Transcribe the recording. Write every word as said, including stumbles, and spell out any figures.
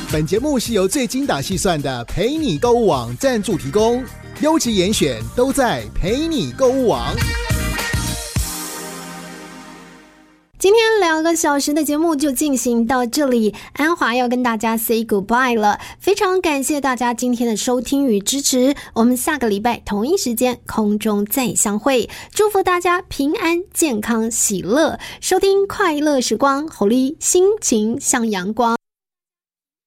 本节目是由最精打细算的陪你购物网赞助提供，优质严选都在陪你购物网。 今天两个小时的节目就进行到这里，安华要跟大家 say goodbye 了，非常感谢大家今天的收听与支持，我们下个礼拜同一时间空中再相会，祝福大家平安健康喜乐，收听快乐时光，活力心情像阳光。